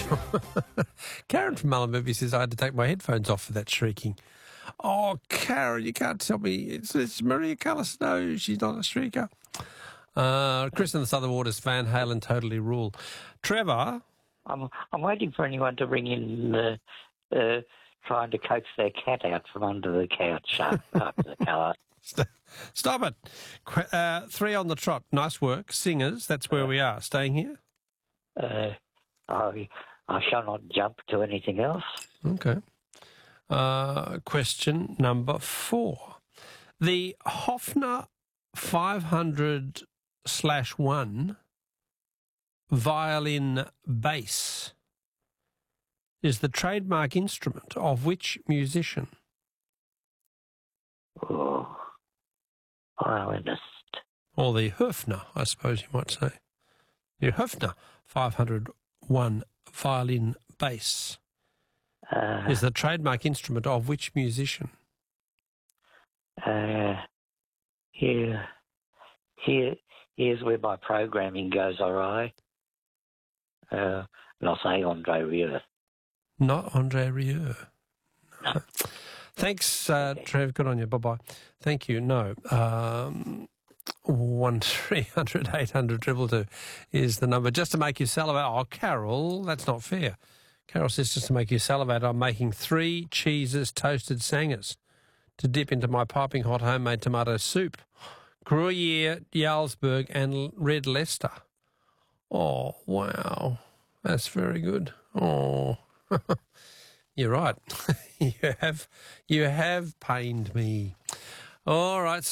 Karen from Mullumbimby says I had to take my headphones off for that shrieking. Oh, Karen, you can't tell me. It's Maria Callas. No, she's not a shrieker. Chris in the Southern Waters, Van Halen, Totally Rule. Trevor? I'm waiting for anyone to ring in trying to coax their cat out from under the couch after the colour. Stop it. 3 on the trot. Nice work. Singers, that's where we are. Staying here? I shall not jump to anything else. Okay. Question number 4. The Hofner 500/1 violin bass is the trademark instrument of which musician? Oh, violinist. Or the Höfner, I suppose you might say. The Höfner 501 violin bass is the trademark instrument of which musician? Here's where my programming goes awry. And I'll say Andre Rieu. Not Andre Rieu. No. Thanks, Trev. Good on you. Bye-bye. Thank you. No. 1300 800 222 is the number. Just to make you salivate. Oh, Carol, that's not fair. Carol says just to make you salivate, I'm making 3 cheeses toasted sangers to dip into my piping hot homemade tomato soup. Gruyere, Jarlsberg and Red Leicester. Oh, wow. That's very good. Oh, you're right. You have pained me. All right.